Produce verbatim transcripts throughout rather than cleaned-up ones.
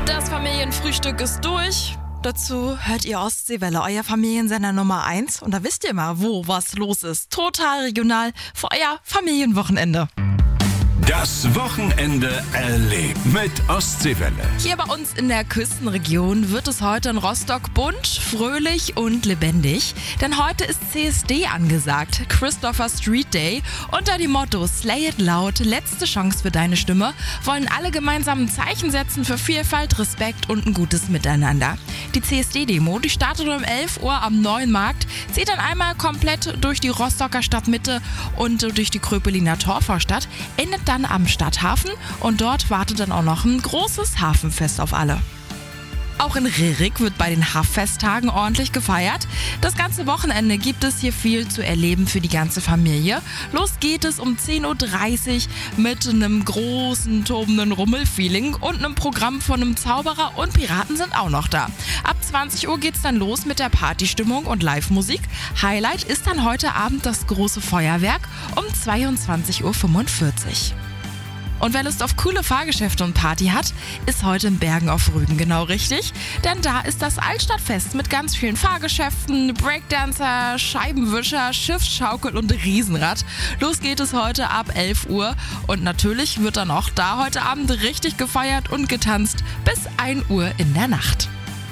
Das Familienfrühstück ist durch. Dazu hört ihr Ostseewelle, euer Familiensender Nummer eins. Und da wisst ihr mal, wo was los ist. Total regional für euer Familienwochenende. Das Wochenende erlebt mit Ostseewelle. Hier bei uns in der Küstenregion wird es heute in Rostock bunt, fröhlich und lebendig. Denn heute ist C S D angesagt, Christopher Street Day. Unter dem Motto Slay It Loud, letzte Chance für deine Stimme, wollen alle gemeinsam ein Zeichen setzen für Vielfalt, Respekt und ein gutes Miteinander. Die C S D-Demo, die startet um elf Uhr am Neuen Markt, zieht dann einmal komplett durch die Rostocker Stadtmitte und durch die Kröpeliner Torvorstadt, endet dann am Stadthafen und dort wartet dann auch noch ein großes Hafenfest auf alle. Auch in Rerik wird bei den Haffesttagen ordentlich gefeiert. Das ganze Wochenende gibt es hier viel zu erleben für die ganze Familie. Los geht es um zehn Uhr dreißig mit einem großen, tobenden Rummelfeeling und einem Programm von einem Zauberer und Piraten sind auch noch da. Ab zwanzig Uhr geht's dann los mit der Partystimmung und Live-Musik. Highlight ist dann heute Abend das große Feuerwerk um zweiundzwanzig Uhr fünfundvierzig. Und wer Lust auf coole Fahrgeschäfte und Party hat, ist heute in Bergen auf Rügen genau richtig. Denn da ist das Altstadtfest mit ganz vielen Fahrgeschäften, Breakdancer, Scheibenwischer, Schiffsschaukel und Riesenrad. Los geht es heute ab elf Uhr und natürlich wird dann auch da heute Abend richtig gefeiert und getanzt bis ein Uhr in der Nacht.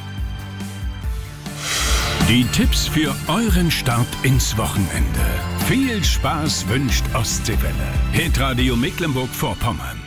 Die Tipps für euren Start ins Wochenende. Viel Spaß wünscht Ostseewelle. Hitradio Mecklenburg-Vorpommern.